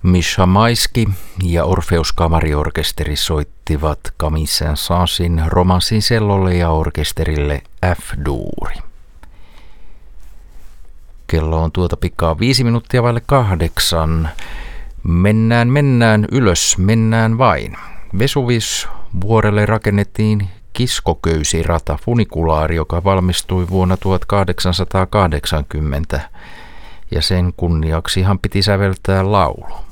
Misha Maiski ja Orpheus Kamariorkesteri soittivat Camille Saint-Saënsin romanssin cellolle ja orkesterille F-duuri. Kello on tuota pikaa 5 minuuttia vaille 8. Mennään ylös, mennään vain. Vesuviusvuorelle rakennettiin kiskoköysirata funikulaari, joka valmistui vuonna 1880, ja sen kunniaksihan piti säveltää laulu.